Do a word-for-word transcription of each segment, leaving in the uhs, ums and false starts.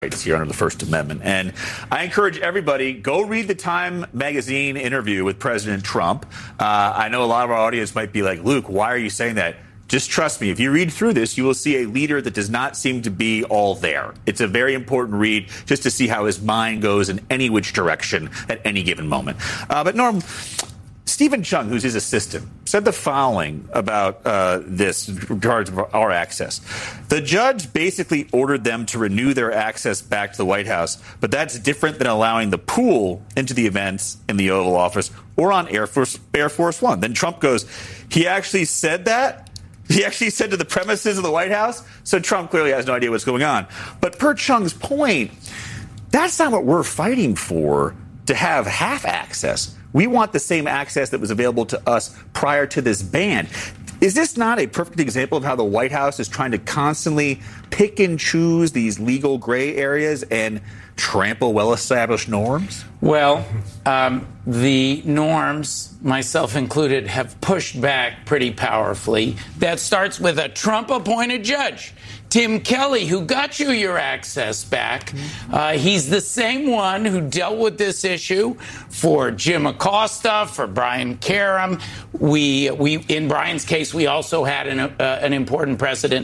rights here under the First Amendment. And I encourage everybody, go read the Time magazine interview with President Trump. Uh, I know a lot of our audience might be like, Luke, why are you saying that? Just trust me. If you read through this, you will see a leader that does not seem to be all there. It's a very important read just to see how his mind goes in any which direction at any given moment. Uh, but Norm, Stephen Chung, who's his assistant, said the following about uh, this in regards to our access. The judge basically ordered them to renew their access back to the White House, but that's different than allowing the pool into the events in the Oval Office or on Air Force, Air Force One. Then Trump goes, he actually said that? He actually said to the premises of the White House? So Trump clearly has no idea what's going on. But per Chung's point, that's not what we're fighting for, to have half access. We want the same access that was available to us prior to this ban. Is this not a perfect example of how the White House is trying to constantly pick and choose these legal gray areas and trample well-established norms? Well, um, the norms, myself included, have pushed back pretty powerfully. That starts with a Trump-appointed judge, Tim Kelly, who got you your access back. Uh, he's the same one who dealt with this issue for Jim Acosta, for Brian Karem. We, we, in Brian's case, we also had an, uh, an important precedent.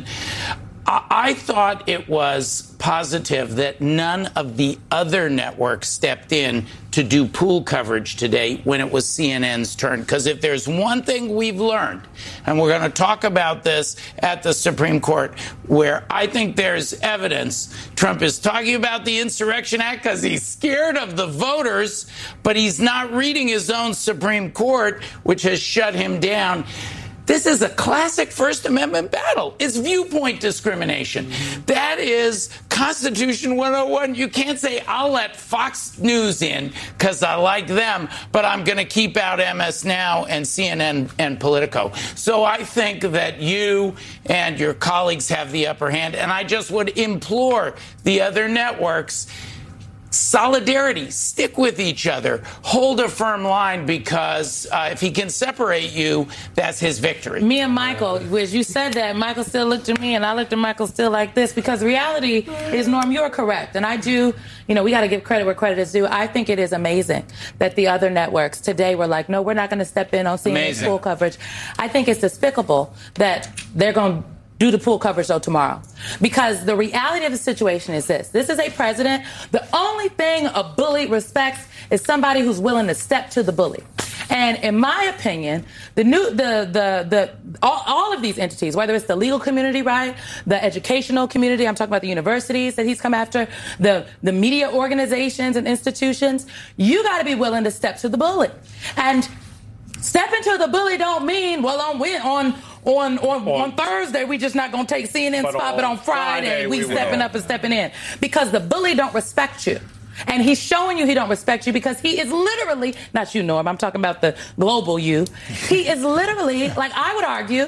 I thought it was positive that none of the other networks stepped in to do pool coverage today when it was C N N's turn. Because if there's one thing we've learned, and we're going to talk about this at the Supreme Court, where I think there's evidence Trump is talking about the Insurrection Act because he's scared of the voters, but he's not reading his own Supreme Court, which has shut him down. This is a classic First Amendment battle. It's viewpoint discrimination. Mm-hmm. That is Constitution one oh one. You can't say, I'll let Fox News in because I like them, but I'm going to keep out M S Now and C N N and Politico. So I think that you and your colleagues have the upper hand, and I just would implore the other networks, solidarity, stick with each other, hold a firm line, because uh, if he can separate you, that's his victory. Me and Michael, as you said that, Michael still looked at me and I looked at Michael still like this, because reality is, Norm, you're correct. And I do, you know, we got to give credit where credit is due. I think it is amazing that the other networks today were like, no, we're not going to step in on C N N's full coverage. I think it's despicable that they're going to do the pool coverage, though, tomorrow. Because the reality of the situation is this. This is a president. The only thing a bully respects is somebody who's willing to step to the bully. And in my opinion, the new, the, the, the, all, all of these entities, whether it's the legal community, right, the educational community, I'm talking about the universities that he's come after, the, the media organizations and institutions, you got to be willing to step to the bully. And stepping to the bully don't mean, well, on on on on, on Thursday we just not gonna take C N N spot, but on Friday, Friday we, we stepping will. up and stepping in, because the bully don't respect you. And he's showing you he don't respect you because he is literally, not you, Norm, I'm talking about the global you. He is literally, like I would argue,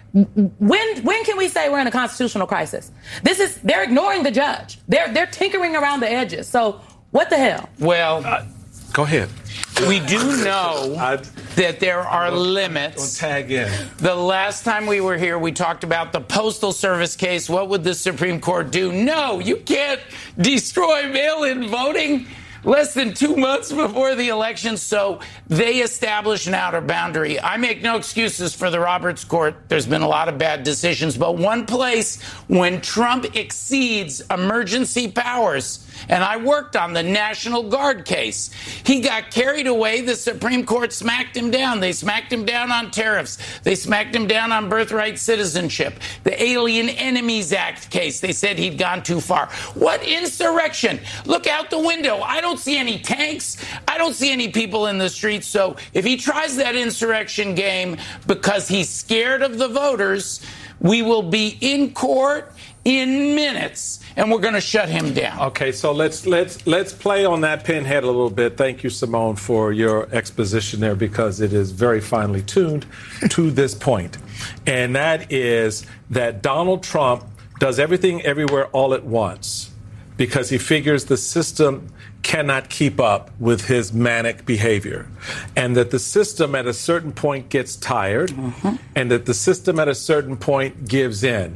when when can we say we're in a constitutional crisis? This is, they're ignoring the judge. They're they're tinkering around the edges. So what the hell? Well, uh, go ahead. We do know I, that there are don't, limits. Don't tag in. The last time we were here, we talked about the Postal Service case. What would the Supreme Court do? No, you can't destroy mail-in voting less than two months before the election. So they establish an outer boundary. I make no excuses for the Roberts Court. There's been a lot of bad decisions. But one place when Trump exceeds emergency powers, and I worked on the National Guard case. He got carried away. The Supreme Court smacked him down. They smacked him down on tariffs. They smacked him down on birthright citizenship. The Alien Enemies Act case, they said he'd gone too far. What insurrection? Look out the window. I don't see any tanks. I don't see any people in the streets. So if he tries that insurrection game because he's scared of the voters, we will be in court in minutes, and we're going to shut him down. Okay, so let's let's let's play on that pinhead a little bit. Thank you, Simone, for your exposition there, because it is very finely tuned to this point. And that is that Donald Trump does everything everywhere all at once because he figures the system cannot keep up with his manic behavior, and that the system at a certain point gets tired, mm-hmm. and that the system at a certain point gives in.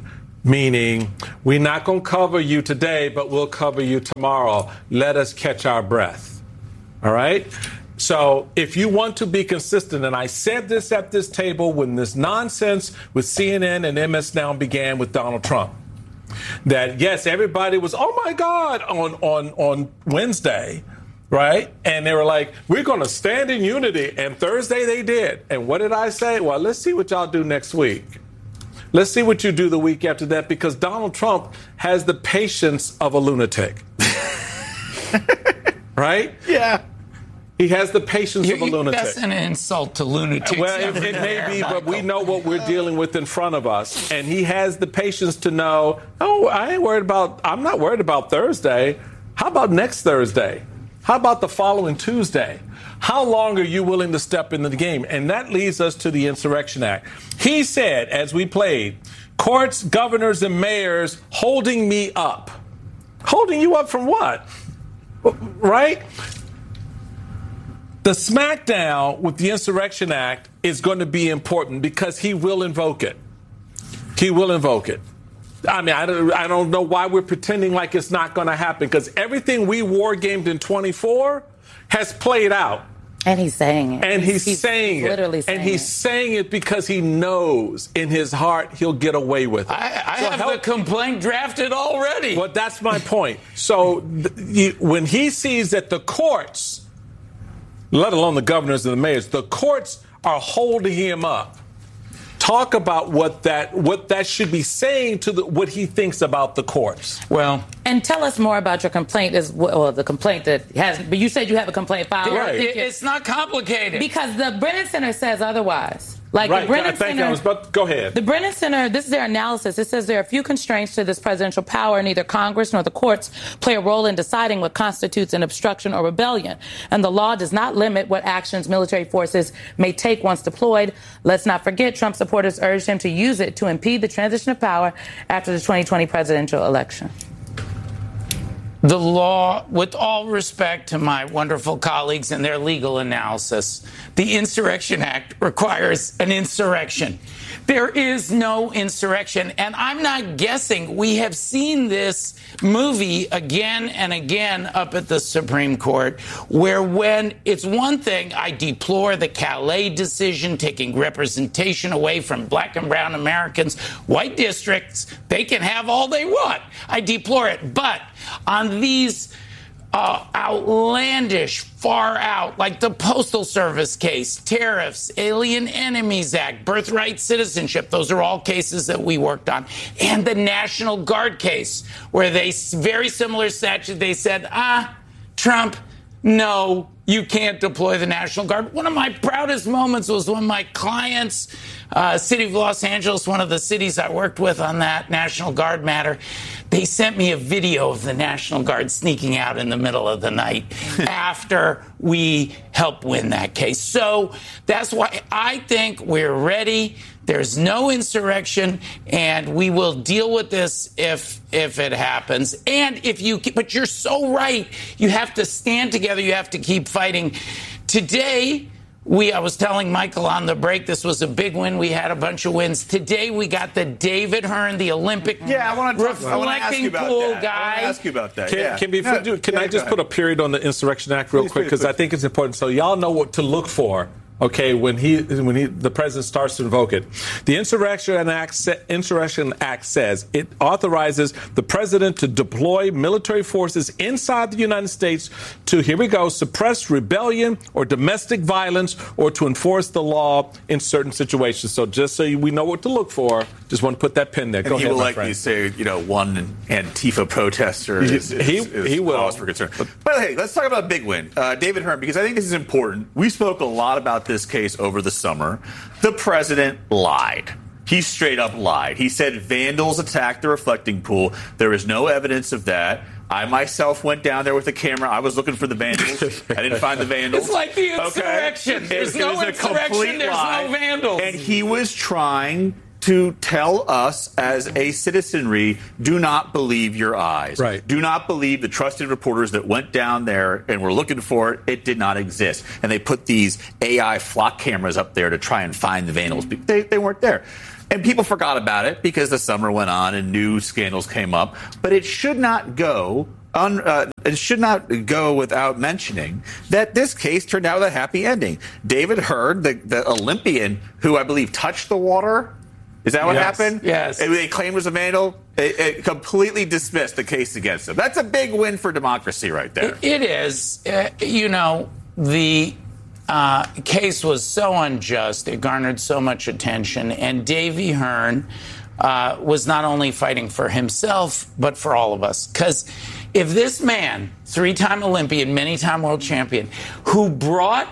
meaning we're not going to cover you today, but we'll cover you tomorrow. Let us catch our breath. All right? So if you want to be consistent, and I said this at this table when this nonsense with C N N and M S Now began with Donald Trump, that yes, everybody was, oh my God, on, on, on Wednesday, right? And they were like, we're going to stand in unity. And Thursday they did. And what did I say? Well, let's see what y'all do next week. Let's see what you do the week after that, because Donald Trump has the patience of a lunatic. Right? Yeah. He has the patience You, of a you, lunatic. that's an insult to lunatics. Well, it, it may be, but we know what we're dealing with in front of us. And he has the patience to know, oh, I ain't worried about, I'm not worried about Thursday. How about next Thursday? How about the following Tuesday? How long are you willing to step into the game? And that leads us to the Insurrection Act. He said, as we played, courts, governors, and mayors holding me up. Holding you up from what? Right? The smackdown with the Insurrection Act is going to be important because he will invoke it. He will invoke it. I mean, I don't, I don't know why we're pretending like it's not going to happen, because everything we war gamed in twenty-four has played out. And he's saying it. And he's, he's saying he's it. Literally saying and he's it. saying it because he knows in his heart he'll get away with it. I, I So have help- the complaint drafted already. Well, that's my point. So th- you, when he sees that the courts, let alone the governors and the mayors, the courts are holding him up, talk about what that what that should be saying to the, what he thinks about the courts. Well, And tell us more about your complaint. Is well, the complaint that has. But you said you have a complaint filed. Right. it, it's not complicated. Because the Brennan Center says otherwise. Like Right. the Brennan Thank Center. you. I was about, go ahead. The Brennan Center, this is their analysis. It says there are few constraints to this presidential power. Neither Congress nor the courts play a role in deciding what constitutes an obstruction or rebellion. And the law does not limit what actions military forces may take once deployed. Let's not forget Trump supporters urged him to use it to impede the transition of power after the twenty twenty presidential election. The law, with all respect to my wonderful colleagues and their legal analysis, the Insurrection Act requires an insurrection. There is no insurrection. And I'm not guessing. We have seen this movie again and again up at the Supreme Court, where when it's one thing, I deplore the Calais decision, taking representation away from black and brown Americans, white districts, they can have all they want. I deplore it. But on these uh, outlandish, far out, like the Postal Service case, tariffs, Alien Enemies Act, birthright citizenship, those are all cases that we worked on. And the National Guard case, where they, very similar statute, they said, ah, Trump, no, you can't deploy the National Guard. One of my proudest moments was when my clients, uh, City of Los Angeles, one of the cities I worked with on that National Guard matter, they sent me a video of the National Guard sneaking out in the middle of the night after we helped win that case. So that's why I think we're ready. There's no insurrection, and we will deal with this if if it happens. And if you, but you're so right. You have to stand together. You have to keep fighting. Today, we, I was telling Michael on the break, this was a big win. We had a bunch of wins. Today, we got the David Hearn, the Olympic Yeah, I want to talk, I want to ask you reflecting about pool that. I want guy. to ask you about that. Can, yeah. can, before, No, can yeah, I go just ahead. put a period on the Insurrection Act real Please, quick? please, Because I please. think it's important. So y'all know what to look for. Okay, when he when he the president starts to invoke it, the Insurrection Act sa- Insurrection Act says it authorizes the president to deploy military forces inside the United States to, here we go, suppress rebellion or domestic violence or to enforce the law in certain situations. So just so we know what to look for, just want to put that pin there. And Go he ahead, will my likely friend. say, you know, one Antifa protester is, is, He- is he will. cause for concern. But hey, let's talk about a big win. Uh, David Hearn, because I think this is important. We spoke a lot about this case over the summer. The president lied. He straight up lied. He said vandals attacked the reflecting pool. There is no evidence of that. I myself went down there with a camera. I was looking for the vandals. I didn't find the vandals. It's like the Okay? insurrection. There's It- it no was a insurrection, complete there's lie. no vandals. And he was trying to tell us as a citizenry, do not believe your eyes. Right. Do not believe the trusted reporters that went down there and were looking for it. It did not exist. And they put these A I flock cameras up there to try and find the vandals. They, they weren't there. And people forgot about it because the summer went on and new scandals came up. But it should not go un, uh, it should not go without mentioning that this case turned out with a happy ending. David Hearn, the, the Olympian who I believe touched the water, is that what yes, happened? Yes. It, they claimed was a vandal. It, it completely dismissed the case against him. That's a big win for democracy right there. It, it is. Uh, you know, the uh, case was so unjust. It garnered so much attention. And Davy Hearn uh, was not only fighting for himself, but for all of us. Because if this man, three-time Olympian, many-time world champion, who brought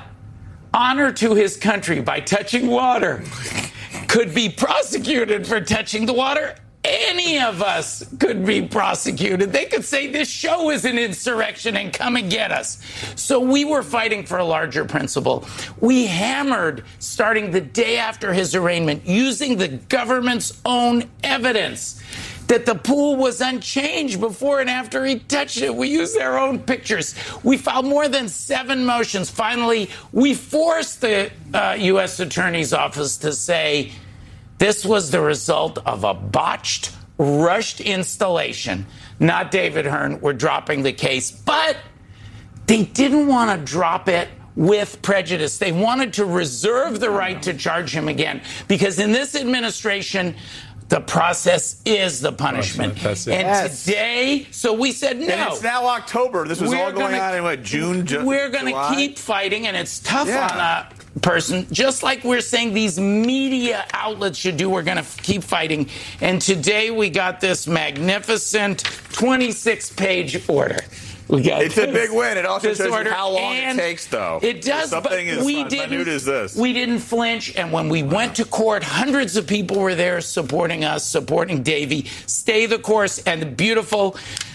honor to his country by touching water, could be prosecuted for touching the water, any of us could be prosecuted. They could say this show is an insurrection and come and get us. So we were fighting for a larger principle. We hammered, starting the day after his arraignment, using the government's own evidence, that the pool was unchanged before and after he touched it. We used their own pictures. We filed more than seven motions. Finally, we forced the uh, U S Attorney's Office to say this was the result of a botched, rushed installation. Not David Hearn. We're dropping the case. But they didn't want to drop it with prejudice. They wanted to reserve the right to charge him again. Because in this administration, the process is the punishment. That's it. And Yes. today, so we said no. And it's now October. This was We're all going gonna- on in what, June, Ju- We're going to July? keep fighting, and it's tough Yeah. on a person, just like we're saying these media outlets should do. We're going to f- keep fighting. And today we got this magnificent twenty-six page order. We got It's a this- big win. It also this shows you order, how long it and takes, though. It does, Something but as we minute didn't. as this. We didn't flinch, and when we went to court, hundreds of people were there supporting us, supporting Davy. Stay the course, and the beautiful,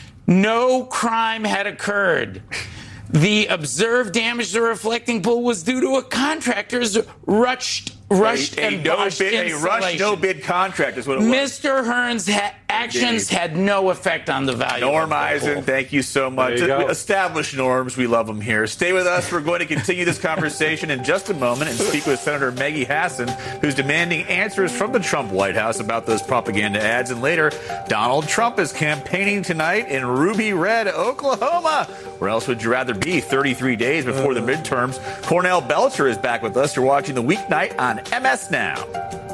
no crime had occurred. The observed damage to the reflecting pool was due to a contractor's rushed, rushed a, and no botched bid, a rush, installation. no bid contract is what it was. Mister Hearn's ha- actions Indeed. had no effect on the value Norm of the Eisen, pool. thank you so much. There you go. Established norms, we love them here. Stay with us. We're going to continue this conversation in just a moment and speak with Senator Maggie Hassan, who's demanding answers from the Trump White House about those propaganda ads. And later, Donald Trump is campaigning tonight in Ruby Red, Oklahoma. Where else would you rather be? thirty-three days before the midterms. Cornell Belcher is back with us. You're watching The Weeknight on M S Now.